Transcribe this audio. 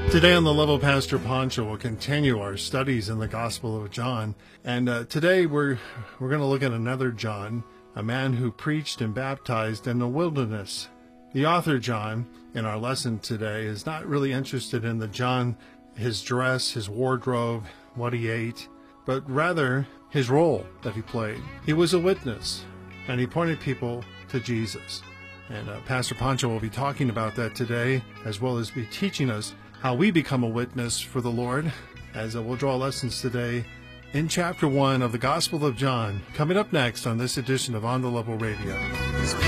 Today on The Level, Pastor Pancho will continue our studies in the Gospel of John. And today we're going to look at another John, a man who preached and baptized in the wilderness. The author, John, in our lesson today, is not really interested in his dress, his wardrobe, what he ate, but rather his role that he played. He was a witness, and he pointed people to Jesus. And Pastor Pancho will be talking about that today, as well as be teaching us how we become a witness for the Lord, as we'll draw lessons today in chapter 1 of the Gospel of John, coming up next on this edition of On the Level Radio.